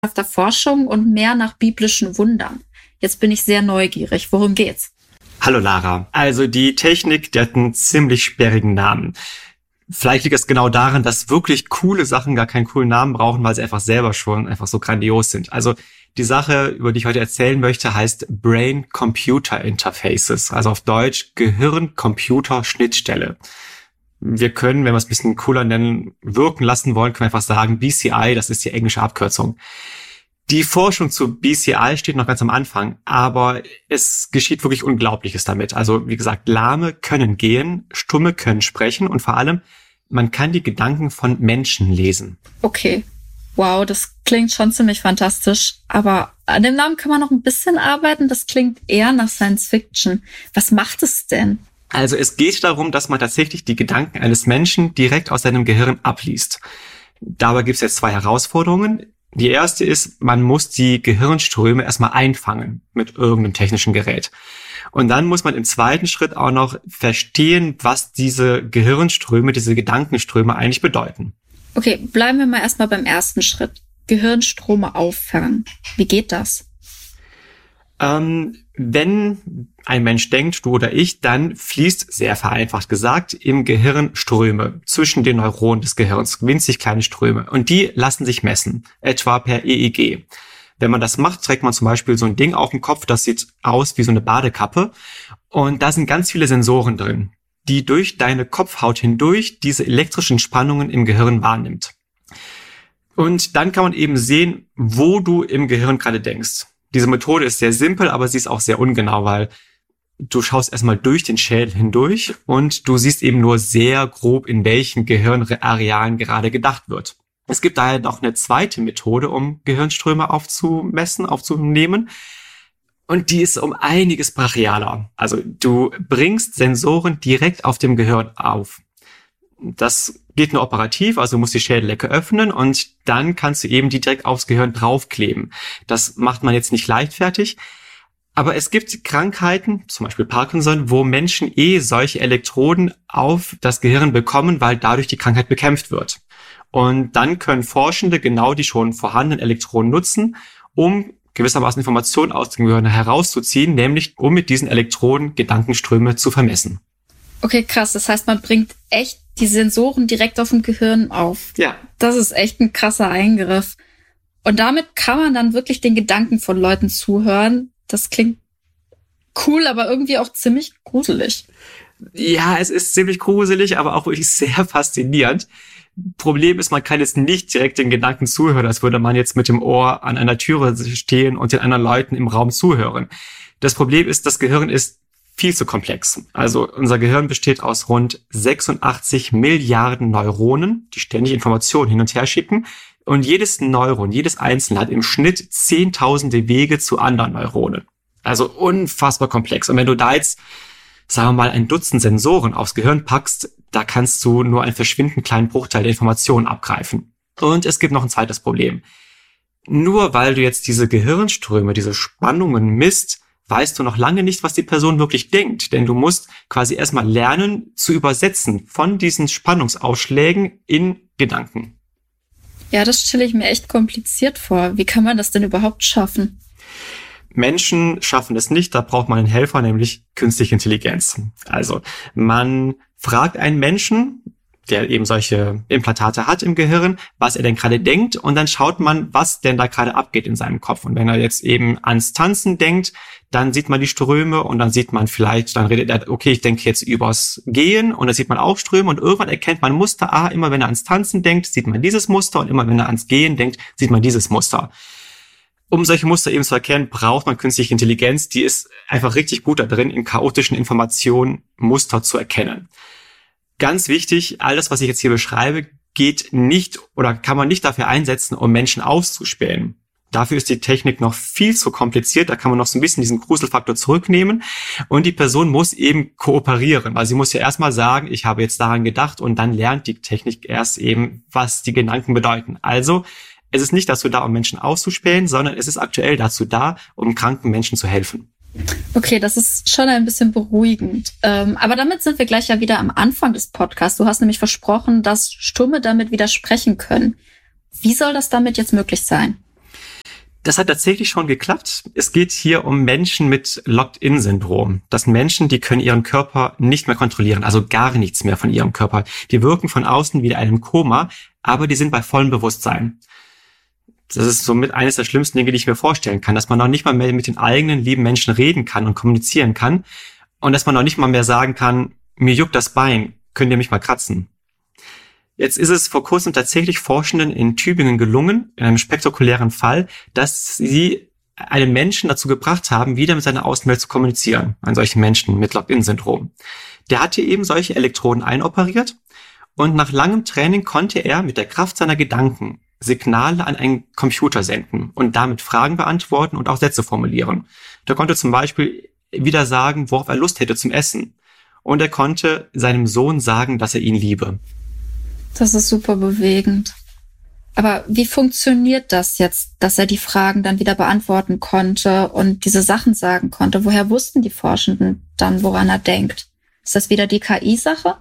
der Forschung und mehr nach biblischen Wundern. Jetzt bin ich sehr neugierig. Worum geht's? Hallo Lara. Also die Technik, die hat einen ziemlich sperrigen Namen. Vielleicht liegt es genau daran, dass wirklich coole Sachen gar keinen coolen Namen brauchen, weil sie einfach selber schon einfach so grandios sind. Also die Sache, über die ich heute erzählen möchte, heißt Brain-Computer Interfaces, also auf Deutsch Gehirn-Computer-Schnittstelle. Wir können, wenn wir es ein bisschen cooler nennen, wirken lassen wollen, können wir einfach sagen BCI, das ist die englische Abkürzung. Die Forschung zu BCI steht noch ganz am Anfang, aber es geschieht wirklich Unglaubliches damit. Also wie gesagt, Lahme können gehen, Stumme können sprechen und vor allem, man kann die Gedanken von Menschen lesen. Okay, wow, das klingt schon ziemlich fantastisch, aber an dem Namen kann man noch ein bisschen arbeiten. Das klingt eher nach Science Fiction. Was macht es denn? Also es geht darum, dass man tatsächlich die Gedanken eines Menschen direkt aus seinem Gehirn abliest. Dabei gibt es jetzt 2 Herausforderungen. Die erste ist, man muss die Gehirnströme erstmal einfangen mit irgendeinem technischen Gerät. Und dann muss man im zweiten Schritt auch noch verstehen, was diese Gehirnströme, diese Gedankenströme eigentlich bedeuten. Okay, bleiben wir mal erstmal beim ersten Schritt. Gehirnströme auffangen. Wie geht das? Wenn ein Mensch denkt, du oder ich, dann fließt, sehr vereinfacht gesagt, im Gehirn Ströme zwischen den Neuronen des Gehirns, winzig kleine Ströme. Und die lassen sich messen, etwa per EEG. Wenn man das macht, trägt man zum Beispiel so ein Ding auf dem Kopf, das sieht aus wie so eine Badekappe. Und da sind ganz viele Sensoren drin, die durch deine Kopfhaut hindurch diese elektrischen Spannungen im Gehirn wahrnimmt. Und dann kann man eben sehen, wo du im Gehirn gerade denkst. Diese Methode ist sehr simpel, aber sie ist auch sehr ungenau, weil du schaust erstmal durch den Schädel hindurch und du siehst eben nur sehr grob, in welchen Gehirnarealen gerade gedacht wird. Es gibt daher noch eine zweite Methode, um Gehirnströme aufzunehmen. Und die ist um einiges brachialer. Also du bringst Sensoren direkt auf dem Gehirn auf. Das geht nur operativ, also du musst die Schädeldecke öffnen und dann kannst du eben die direkt aufs Gehirn draufkleben. Das macht man jetzt nicht leichtfertig, aber es gibt Krankheiten, zum Beispiel Parkinson, wo Menschen solche Elektroden auf das Gehirn bekommen, weil dadurch die Krankheit bekämpft wird. Und dann können Forschende genau die schon vorhandenen Elektroden nutzen, um gewissermaßen Informationen aus dem Gehirn herauszuziehen, nämlich um mit diesen Elektroden Gedankenströme zu vermessen. Okay, krass. Das heißt, man bringt echt die Sensoren direkt auf dem Gehirn auf. Ja. Das ist echt ein krasser Eingriff. Und damit kann man dann wirklich den Gedanken von Leuten zuhören. Das klingt cool, aber irgendwie auch ziemlich gruselig. Ja, es ist ziemlich gruselig, aber auch wirklich sehr faszinierend. Problem ist, man kann jetzt nicht direkt den Gedanken zuhören, als würde man jetzt mit dem Ohr an einer Türe stehen und den anderen Leuten im Raum zuhören. Das Problem ist, das Gehirn ist viel zu komplex. Also unser Gehirn besteht aus rund 86 Milliarden Neuronen, die ständig Informationen hin und her schicken. Und jedes Neuron, jedes einzelne hat im Schnitt Zehntausende Wege zu anderen Neuronen. Also unfassbar komplex. Und wenn du da jetzt, sagen wir mal, ein Dutzend Sensoren aufs Gehirn packst, da kannst du nur einen verschwindend kleinen Bruchteil der Informationen abgreifen. Und es gibt noch ein zweites Problem. Nur weil du jetzt diese Gehirnströme, diese Spannungen misst, weißt du noch lange nicht, was die Person wirklich denkt. Denn du musst quasi erstmal lernen zu übersetzen von diesen Spannungsausschlägen in Gedanken. Ja, das stelle ich mir echt kompliziert vor. Wie kann man das denn überhaupt schaffen? Menschen schaffen es nicht, da braucht man einen Helfer, nämlich künstliche Intelligenz. Also man fragt einen Menschen, der eben solche Implantate hat im Gehirn, was er denn gerade denkt, und dann schaut man, was denn da gerade abgeht in seinem Kopf. Und wenn er jetzt eben ans Tanzen denkt, dann sieht man die Ströme und dann sieht man vielleicht, dann redet er, okay, ich denke jetzt übers Gehen, und dann sieht man auch Ströme und irgendwann erkennt man Muster. Immer wenn er ans Tanzen denkt, sieht man dieses Muster, und immer wenn er ans Gehen denkt, sieht man dieses Muster. Um solche Muster eben zu erkennen, braucht man künstliche Intelligenz, die ist einfach richtig gut da drin, in chaotischen Informationen Muster zu erkennen. Ganz wichtig, all das, was ich jetzt hier beschreibe, geht nicht oder kann man nicht dafür einsetzen, um Menschen auszuspähen. Dafür ist die Technik noch viel zu kompliziert, da kann man noch so ein bisschen diesen Gruselfaktor zurücknehmen, und die Person muss eben kooperieren, weil sie muss ja erstmal sagen, ich habe jetzt daran gedacht, und dann lernt die Technik erst eben, was die Gedanken bedeuten. Also es ist nicht dazu da, um Menschen auszuspähen, sondern es ist aktuell dazu da, um kranken Menschen zu helfen. Okay, das ist schon ein bisschen beruhigend. Aber damit sind wir gleich ja wieder am Anfang des Podcasts. Du hast nämlich versprochen, dass Stumme damit widersprechen können. Wie soll das damit jetzt möglich sein? Das hat tatsächlich schon geklappt. Es geht hier um Menschen mit Locked-in-Syndrom. Das sind Menschen, die können ihren Körper nicht mehr kontrollieren, also gar nichts mehr von ihrem Körper. Die wirken von außen wie in einem Koma, aber die sind bei vollem Bewusstsein. Das ist somit eines der schlimmsten Dinge, die ich mir vorstellen kann, dass man noch nicht mal mehr mit den eigenen lieben Menschen reden kann und kommunizieren kann und dass man noch nicht mal mehr sagen kann, mir juckt das Bein, könnt ihr mich mal kratzen. Jetzt ist es vor kurzem tatsächlich Forschenden in Tübingen gelungen, in einem spektakulären Fall, dass sie einen Menschen dazu gebracht haben, wieder mit seiner Außenwelt zu kommunizieren. Einen solchen Menschen mit Locked-in-Syndrom. Der hatte eben solche Elektroden einoperiert und nach langem Training konnte er mit der Kraft seiner Gedanken Signale an einen Computer senden und damit Fragen beantworten und auch Sätze formulieren. Der konnte zum Beispiel wieder sagen, worauf er Lust hätte zum Essen. Und er konnte seinem Sohn sagen, dass er ihn liebe. Das ist super bewegend. Aber wie funktioniert das jetzt, dass er die Fragen dann wieder beantworten konnte und diese Sachen sagen konnte? Woher wussten die Forschenden dann, woran er denkt? Ist das wieder die KI-Sache?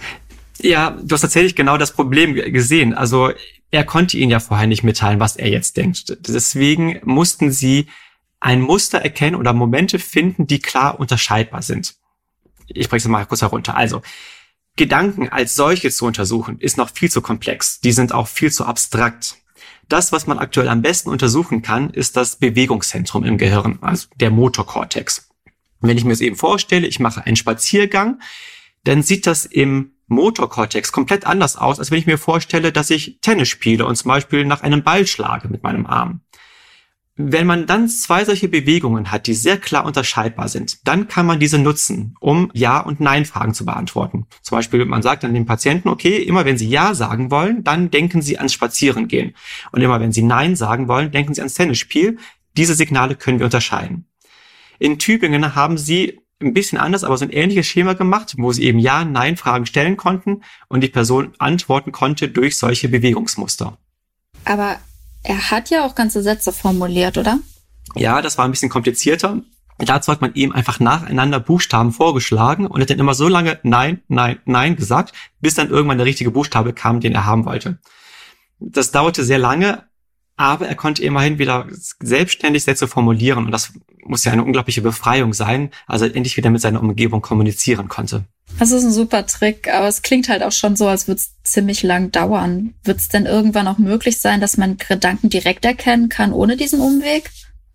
Ja, du hast tatsächlich genau das Problem gesehen. Also er konnte ihnen ja vorher nicht mitteilen, was er jetzt denkt. Deswegen mussten sie ein Muster erkennen oder Momente finden, die klar unterscheidbar sind. Ich breche es mal kurz herunter. Also Gedanken als solche zu untersuchen, ist noch viel zu komplex. Die sind auch viel zu abstrakt. Das, was man aktuell am besten untersuchen kann, ist das Bewegungszentrum im Gehirn, also der Motorkortex. Wenn ich mir das eben vorstelle, ich mache einen Spaziergang, dann sieht das im Motorkortex komplett anders aus, als wenn ich mir vorstelle, dass ich Tennis spiele und zum Beispiel nach einem Ball schlage mit meinem Arm. Wenn man dann zwei solche Bewegungen hat, die sehr klar unterscheidbar sind, dann kann man diese nutzen, um Ja- und Nein-Fragen zu beantworten. Zum Beispiel, man sagt dann dem Patienten, okay, immer wenn Sie Ja sagen wollen, dann denken Sie ans Spazierengehen. Und immer wenn Sie Nein sagen wollen, denken Sie ans Tennisspiel. Diese Signale können wir unterscheiden. In Tübingen haben sie ein bisschen anders, aber so ein ähnliches Schema gemacht, wo sie eben Ja-, Nein-Fragen stellen konnten und die Person antworten konnte durch solche Bewegungsmuster. Aber er hat ja auch ganze Sätze formuliert, oder? Ja, das war ein bisschen komplizierter. Dazu hat man ihm einfach nacheinander Buchstaben vorgeschlagen und hat dann immer so lange Nein, Nein, Nein gesagt, bis dann irgendwann der richtige Buchstabe kam, den er haben wollte. Das dauerte sehr lange, aber er konnte immerhin wieder selbstständig Sätze formulieren und das muss ja eine unglaubliche Befreiung sein, also endlich wieder mit seiner Umgebung kommunizieren konnte. Das ist ein super Trick, aber es klingt halt auch schon so, als würde es ziemlich lang dauern. Wird es denn irgendwann auch möglich sein, dass man Gedanken direkt erkennen kann, ohne diesen Umweg?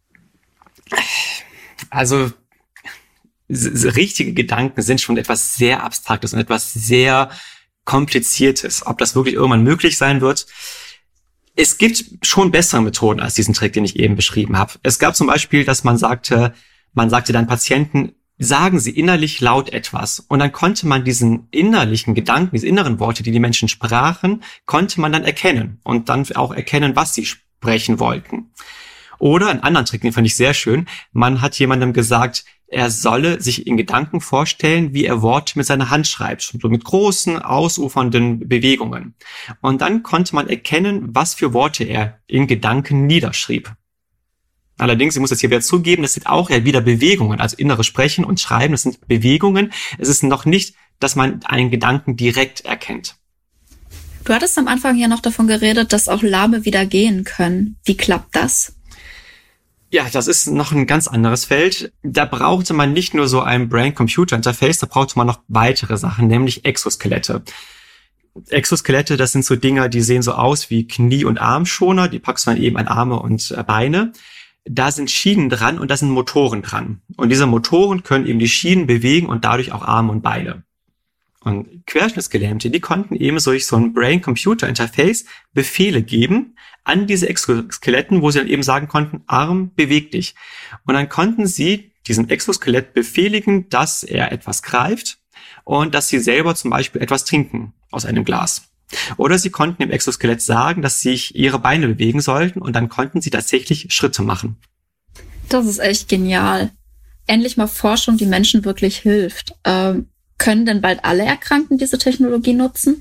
Also richtige Gedanken sind schon etwas sehr Abstraktes und etwas sehr Kompliziertes. Ob das wirklich irgendwann möglich sein wird? Es gibt schon bessere Methoden als diesen Trick, den ich eben beschrieben habe. Es gab zum Beispiel, dass man sagte dann Patienten, sagen Sie innerlich laut etwas. Und dann konnte man diesen innerlichen Gedanken, diese inneren Worte, die die Menschen sprachen, konnte man dann erkennen. Und dann auch erkennen, was sie sprechen wollten. Oder einen anderen Trick, den fand ich sehr schön. Man hat jemandem gesagt, er solle sich in Gedanken vorstellen, wie er Worte mit seiner Hand schreibt. So mit großen, ausufernden Bewegungen. Und dann konnte man erkennen, was für Worte er in Gedanken niederschrieb. Allerdings, ich muss jetzt hier wieder zugeben, das sind auch ja wieder Bewegungen, also inneres Sprechen und Schreiben, das sind Bewegungen. Es ist noch nicht, dass man einen Gedanken direkt erkennt. Du hattest am Anfang ja noch davon geredet, dass auch Lahme wieder gehen können. Wie klappt das? Ja, das ist noch ein ganz anderes Feld. Da brauchte man nicht nur so ein Brain-Computer-Interface, da brauchte man noch weitere Sachen, nämlich Exoskelette. Exoskelette, das sind so Dinger, die sehen so aus wie Knie- und Armschoner, die packst du dann eben an Arme und Beine. Da sind Schienen dran und da sind Motoren dran. Und diese Motoren können eben die Schienen bewegen und dadurch auch Arme und Beine. Und Querschnittsgelähmte, die konnten eben durch so ein Brain-Computer-Interface Befehle geben an diese Exoskeletten, wo sie dann eben sagen konnten, Arm, beweg dich. Und dann konnten sie diesem Exoskelett befehligen, dass er etwas greift und dass sie selber zum Beispiel etwas trinken aus einem Glas. Oder sie konnten dem Exoskelett sagen, dass sich ihre Beine bewegen sollten und dann konnten sie tatsächlich Schritte machen. Das ist echt genial. Endlich mal Forschung, die Menschen wirklich hilft. Können denn bald alle Erkrankten diese Technologie nutzen?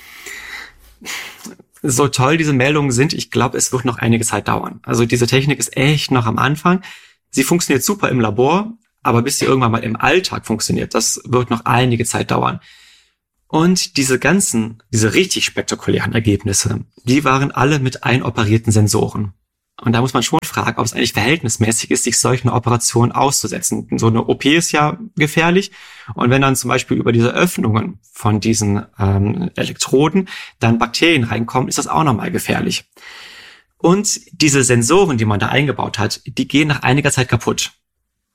So toll diese Meldungen sind, ich glaube, es wird noch einige Zeit dauern. Also diese Technik ist echt noch am Anfang. Sie funktioniert super im Labor, aber bis sie irgendwann mal im Alltag funktioniert, das wird noch einige Zeit dauern. Und diese richtig spektakulären Ergebnisse, die waren alle mit einoperierten Sensoren. Und da muss man schon fragen, ob es eigentlich verhältnismäßig ist, sich solchen Operationen auszusetzen. So eine OP ist ja gefährlich. Und wenn dann zum Beispiel über diese Öffnungen von diesen Elektroden dann Bakterien reinkommen, ist das auch nochmal gefährlich. Und diese Sensoren, die man da eingebaut hat, die gehen nach einiger Zeit kaputt.